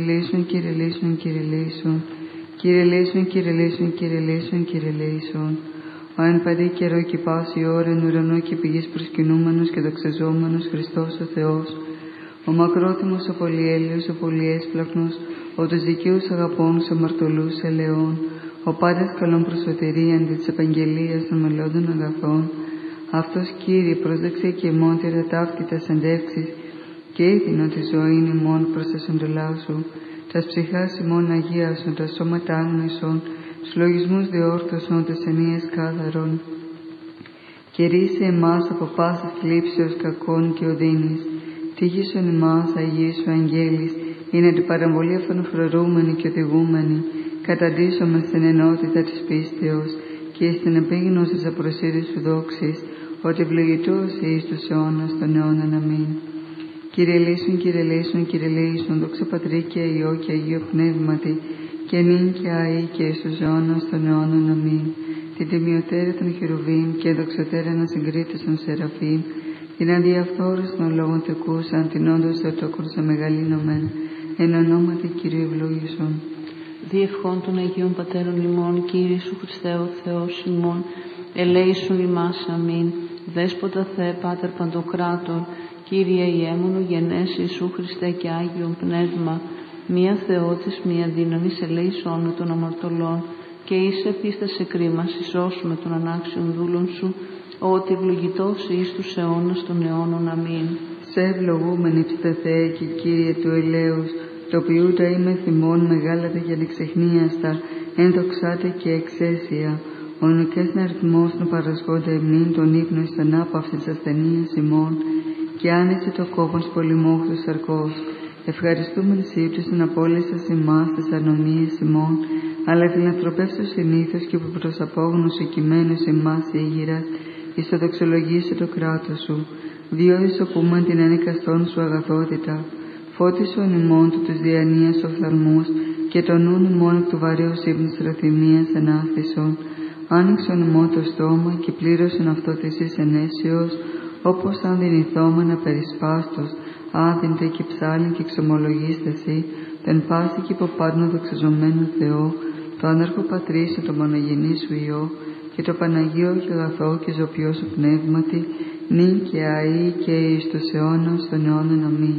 Eleison, Kyrie eleison, Kyrie eleison. Kyrie eleison, Kyrie eleison, Kyrie eleison, Kyrie eleison. Ο εν παντή καιρό και πάση ώρα εν ουρανό και πηγής προσκυνούμενος και δοξαζόμενος Χριστός ο Θεός, ο μακρόθυμος, ο πολυέλεος, ο πολυέσπλαχνος, ο τους δικαίους αγαπώνους, ο αμαρτωλούς ελαιών, ο πάντας καλών προσωτηρίαν δι' της επαγγελίας των μελλόντων αγαθών, αυτός Κύριε πρόσδεξε και ημών τη ταύτητας αντεύξης και ήθινο τη ζωήν ημών προς τα συντολά σου, τας ψυχάς ημών αγίασον, τα σώματα άγνωσον, τους λογισμούς διόρθωσον, τις ενίες κάθαρον. Κηρύσσε εμάς από πάσης θλίψεως κακών και οδύνης, τύχησον εμάς Αγίου Αγγέλης, είναι την παραμβολή αυτών φρουρούμενη και οδηγούμενη, καταντήσωμε στην ενότητα της πίστεως και στην επίγνωση της απροσίδης σου δόξης, ότι ευλογητός εις τους αιώνας των αιώνων. Αμήν. Κύριε ελέησον, Κύριε ελέησον, Κύριε ελέησον, δόξα Πατρί και Υιό και Αγίο Πνεύματι, και νυν και αεί και εις τους αιώνας των αιώνων. Αμήν. Την τιμιωτέρα των χερουβίμ και δοξωτέρα να συγκρίτης των σεραφείμ, την αδιαφθόρους των λόγων τεκούσαν, την όντως ερωτόκρουσα μεγαλύνομεν, εν ονόματι Κύριε ευλογήσον. Διευχών των Αγίων Πατέρων ημών, Κύριε Ιησού Χριστέ ο Θεός ημών, ελέησον ημάς. Αμήν. Δέσποτα Θεέ, Πάτερ Παντοκράτορ, Κύριε Ιέμονο γενές Ιησού Χριστέ και Άγιον Πνεύμα, μία Θεότης, μία δύναμης, ελέησόν των αμαρτωλών, και εις επίστασε κρίμα, σώσουμε των ανάξιων δούλων σου, ότι ευλογητός εις τους αιώνας των αιώνων. Αμήν. Σε ευλογούμενη ψητε Θεέ και Κύριε του ελέους, το ποιούτα είμαι θυμών μεγάλατα και ανεξεχνίαστα, ένδοξάτε και εξαίσια, ο νουκές αριθμός να παρασχόνται εμήν τον ύπνο εις ανάπαυση της ασθενείας ημών, και άνεσε το κόπος πολυμόχθου σαρκός. Ευχαριστούμε τους να απόλυσας ημάς τις ανομίες ημών, αλλά φιλανθρωπεύσου συνήθως και που προς απόγνωση κειμένους ημάς ήγηρας, εις το δοξολογήσει το κράτος σου, διότι οπούμεν την ανεκαστόν σου αγαθότητα. Φώτισον ημών του τους διανοίας οφθαλμούς και τον νουν ημών εκ του βαρέως ύπνης ροθυμίας ανάστησον. Άνοιξον ημών το στόμα και πλήρωσον αυτό της εις ενέσεως, όπως αν δυνηθόμεν απερισπάστος, άδυντε και ψάλιν και εξομολογίσταση, τον πάση και υποπάντων δοξαζομένου Θεό, το άναρχο Πατρίσου, το μονογενή σου Υιό, και το Παναγίο και αγαθό και ζωπιό σου πνεύματι, νυν και αεί και εις τους αιώνας των αιώνων. Αμήν.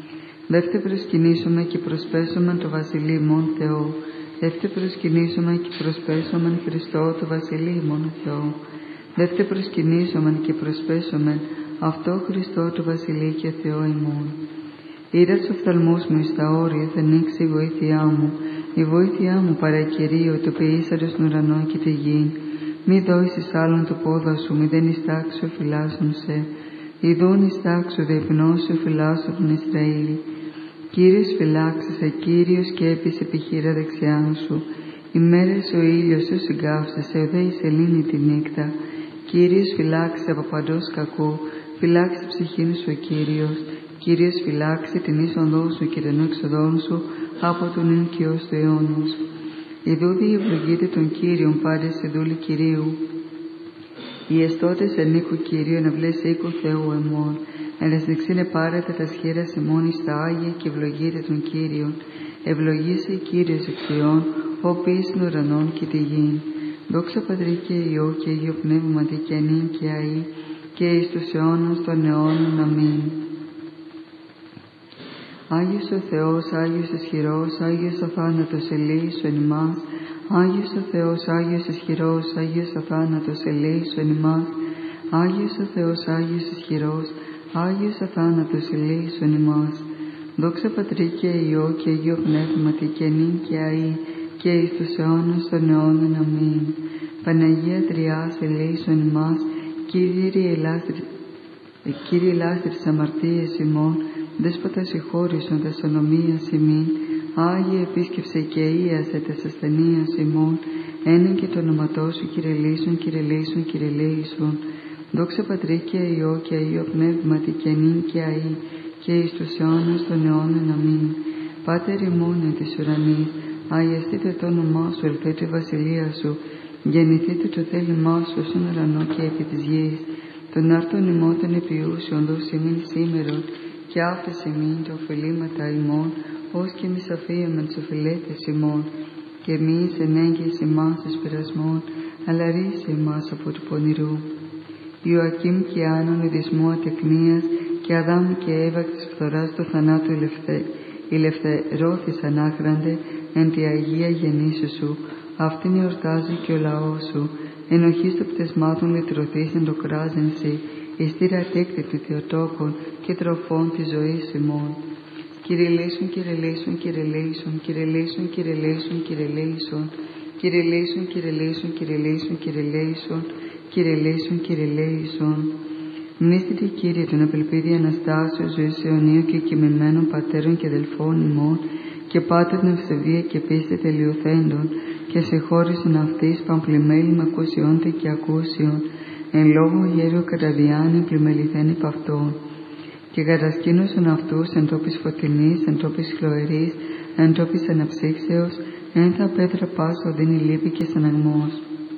Δεύτε προσκυνήσουμε και προσπέσομεν το βασιλείμον Θεό. Δεύτε προσκυνήσουμε και προσπέσομεν Χριστό το βασιλείμον Θεό. Δεύτε προσκυνήσομεν και προσπέσομεν αυτό Χριστό το βασιλεί και Θεό ημών. Είδα τους οφθαλμούς μου εις τα όρια, θα ανοίξει η βοήθειά μου. Η βοήθειά μου παρακυρίο, το ποιήσατε στον ουρανό και τη γη. Μη δώσεις άλλον το πόδα σου, μη δεν εις τάξου φυλάσσον σε. Ιδούν εις τάξου δευπνώσου φυλάσσον τον Ισραήλ. Κύριος φυλάξεσαι, Κύριος σκέπης επιχείρα δεξιάν σου. Ημέρες ο ήλιος σου συγκάυσεσαι, ο δε η σελήνη τη νύχτα. Κύριος φυλάξε από παντός κακού, φυλάξε ψυχήν σου ο Κύριος. Κύριος φυλάξε την είσοδό σου και την έξοδόν σου από τον νυν και ως του αιώνος. Ιδούδη ευλογείται των Κύριων πάντες σε δούλη Κυρίου. Οι εστώτες εν οίκου Κυρίου εναυλές οίκου Θεού εμών. Εν εσδεξίνε πάρετε τα σχέρας εμών εις τα Άγια και ευλογείται των Κύριων. Ευλογήσε Κύριος εξιών, ο ποιήσιν ουρανών και τη γην. Δόξα Πατρί και Υιό και Αγίο Πνεύματι και νυν και αεί και εις τους αιώνας των αιώνων. Αμήν. Άγιος ο Θεός, Άγιος ισχυρός, Άγιος ο θάνατος ελέησον ημάς. Άγιος ο Θεός, Άγιος ισχυρός, Άγιος ο θάνατος ελέησον ημάς. Άγιος ο Θεός, Άγιος ισχυρός, Άγιος ο θάνατος ελέησον ημάς. Δόξα Πατρί και Υιό και Αγίο Πνεύματι και νυν και αεί και εις τους αιώνας των αιώνων. Αμήν. Παναγία Τριάς ελέησον ημάς, Κύριε ελάστε τις αμαρτίες ημών, Δέσποτα συγχώρησον τας ανομίας ημίν, Άγιε επίσκεψε και ίασε τας ασθενείας ημών, έναν και το όνοματό σου κυρελήσον, κυρελήσον, κυρελήσον. Δόξα Πατρί και Υιό και Αγίο Πνεύματι και νυν και αεί και εις τους αιώνας των αιώνων. Αμήν. Πάτερ ημών εν της ουρανής, αγιαστείτε το όνομά σου, ελθέτω η βασιλεία σου, γεννηθείτε το θέλημά σου στον ουρανό και επί της γης. Τον άρτον ημών των επιούσεων δώσει ημίν σήμερον, και άφησε ημίν το ωφελήματα ημών, ως και εμείς αφίεμεν τους οφειλέτες ημών, και εμείς ενέγγυες ημάς εις πειρασμών, αλλά ρίσε ημάς από του πονηρού. Ιωακήμ και Άννων ειδισμού ατεκνίας, και Αδάμ και Εύα της φθοράς του θανάτου ηλευθερώθησαν άχραντε εν τη Αγία γεννήσου σου, αυτήν εορτάζει και ο λαός σου, ενοχής των πτεσμάτων λυτρωθείς εν το κράζεν σοι, ειστήρα τέκτητη θεοτόκων και τροφών της ζωής ημών. Κυριλήσουν, κυριλήσουν, κυριλήσουν, κυριλήσουν, κυριλήσουν, κυριλήσουν, κυριλήσουν, κυριλήσουν, κυριλήσουν, κυριλήσουν, κυριλήσουν, κυριλήσουν. Μνήστητη Κύριε των απελπίδη Αναστάσεως ζωής αιωνίου και κειμενμένων πατέρων και αδελφών ημών, και πάτερ την ευσεβία και πίστη τελειωθέντων, και σε χώρισον αυτής παμπλημέλη με ακουσιόντε και ακούσιον, εν λόγω γέριο κατά διάνυ πλημεληθέν υπ' αυτών. Και κατασκήνωσον αυτούς εν τόπης φωτεινής, εν τόπης χλωερής, εν τόπης αναψύξεως, εν τα πέτρα πάσο δίνει λύπη και σαναγμός.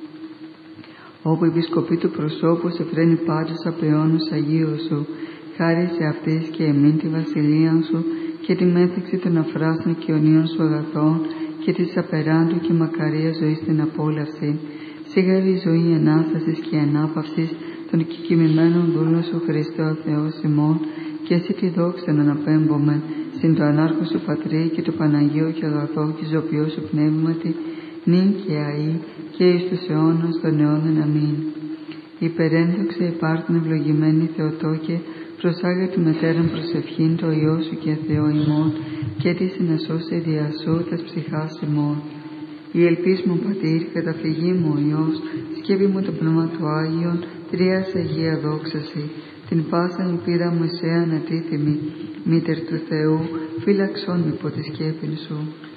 Όπου η επισκοπή του προσώπου σε φρένει πάντως απ' αιώνους Αγίου σου, χάρη σε αυτής και εμήν τη βασιλεία σου και τη μέθηξη των αφράσεων και αιωνίων σου αγαθών και της απεράντου και μακαρία ζωής στην απόλαυση. Σίγαρη ζωή Ανάστασης και ανάπαυσης των κεκοιμημένων δούλων σου Χριστό Θεός ημών, και εσύ τη δόξα να αναπέμπομεν συν το ανάρχο σου Πατρί και το Παναγίο και αγαθό και ζωοποιό σου πνεύματι, νυν και αεί και εις τους αιώνας των αιώνων. Αμήν. Υπερένδοξε υπάρχον ευλογημένη Θεοτόκε, προσάγε του μετέραν προσευχήν το Υιό σου και Θεό ημών, και τη συνασώσε δια σου τας ψυχάς ημών. Η ελπίς μου Πατήρ, καταφυγή μου ο Υιός, σκεύη μου το Πνεύμα του Άγιον, Τρίας Αγία δόξαση, την πάσα ελπίδα μου εσέ ανατίθυμη, Μήτερ του Θεού, φύλαξόν με υπό τη σκέπην σου.